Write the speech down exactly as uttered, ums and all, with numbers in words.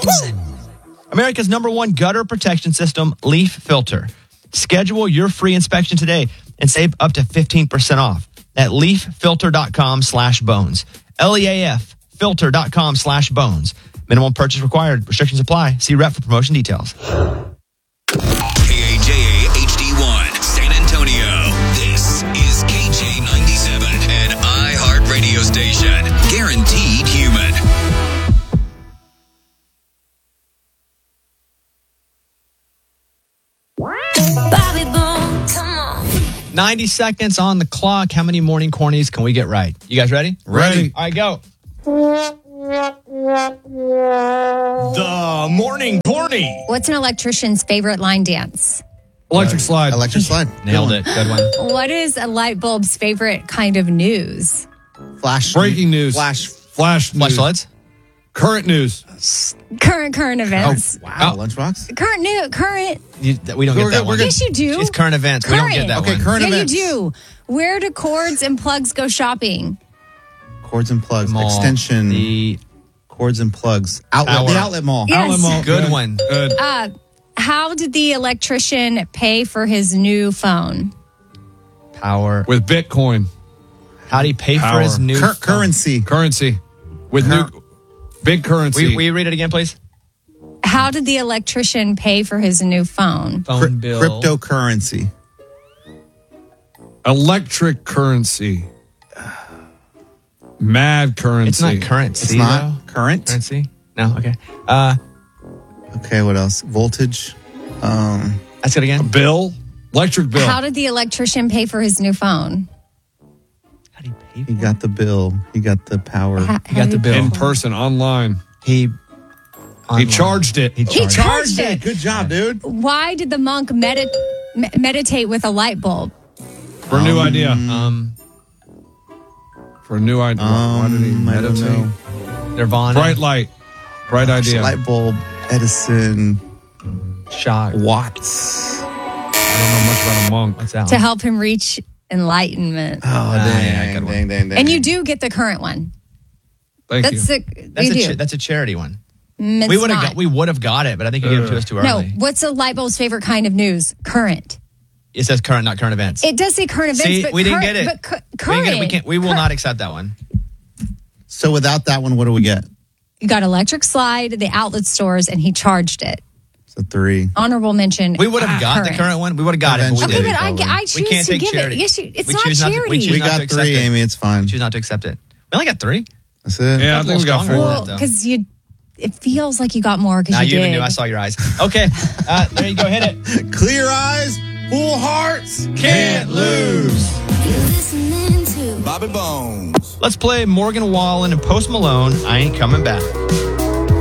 America's number one gutter protection system, Leaf Filter. Schedule your free inspection today and save up to fifteen percent off at leaffilter.com slash bones. L E A F filter.com slash bones. Minimum purchase required. Restrictions apply. See rep for promotion details. K A J A H D one, San Antonio. This is K J ninety-seven, an iHeart radio station. Guaranteed human. Bobby Bone, come on. ninety seconds on the clock. How many morning cornies can we get right? You guys ready? Ready. All right, go. The morning corny. What's an electrician's favorite line dance? Electric slide. Electric slide. Nailed it. Good one. What is a light bulb's favorite kind of news? Flash. Breaking news. Flash. Flash news. Flashlights? Current news. Current current events. Wow. Oh. Lunchbox. Current new current. You, we don't We're get that good, one. we're Yes, you do. It's current events. We don't get that Okay, one. current yeah, events. you do. Where do cords and plugs go shopping? Cords and plugs. Mall. Extension. The cords and plugs. Outlet. Power. The outlet mall. Yes. Outlet mall. Good one. Good. Uh, how did the electrician pay for his new phone? power. With Bitcoin. How do you pay Power. for his new Cur- phone? currency. Currency. With Cur- new big currency. Will, will you read it again, please? How did the electrician pay for his new phone? Phone Cri- bill. Cryptocurrency. Electric currency. Mad currency. It's not currency. It's not though. current. Currency? No, okay. Uh, Okay, what else? Voltage. Um, let's get it again. Bill. Electric bill. How did the electrician pay for his new phone? How do you pay he got the bill. He got the power. Ha- He got how the did- bill. In person, online. He He online. charged it. He He charged, charged it. Good job, dude. Why did the monk medit- me- meditate with a light bulb? For a new idea. Um, For a new idea. Why did he Um, I don't meditate? know. Nirvana. Bright light. Bright idea. Light bulb. Edison. Shock. Watts. I don't know much about a monk. What's that To one? help him reach enlightenment. Oh, yeah, dang, good one. dang, dang, dang. And you do get the current one. Thank That's you. the That's you a do. cha- that's a charity one. Mm, it's we would have not. got we would have got it, but I think you gave it to us too No, early. what's a light bulb's favorite kind of news? Current. It says current, not current events. It does say current events, See, but we didn't current, get it. But cu- we, current. didn't get it. we can't. We will cur- not accept that one. So without that one, what do we get? You got electric slide, the outlet stores, and he charged it. It's a three. Honorable mention. We would have got the current one. We would have got it, but we Eventually. Okay, didn't. but I, I We choose can't to take give charity. it. Yes, you, it's We not choose not to- charity. we choose We not to got accept three, it. Amy. It's fine. Choose not to accept it. We only got three. That's it. Yeah, I think we got Stronger than four. that, Well, though. because you, it feels like you got more because Now you you even did. knew. I saw your eyes. Okay, uh, there you go. Hit it. Clear eyes, full hearts. Can't lose. You're listening to Bobby Bones. Let's play Morgan Wallen and Post Malone. I ain't coming back.